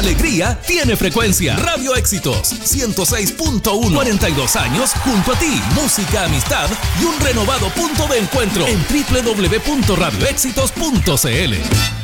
alegría tiene frecuencia. Radio Éxitos 106.1. 42 años junto a ti. Música, amistad y un renovado punto de encuentro en www.radioéxitos.cl.